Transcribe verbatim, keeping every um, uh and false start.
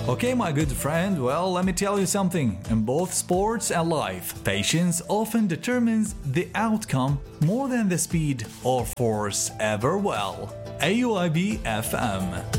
Okay, my good friend, well, let me tell you something. In both sports and life, patience often determines the outcome more than the speed or force ever will. A U I B F M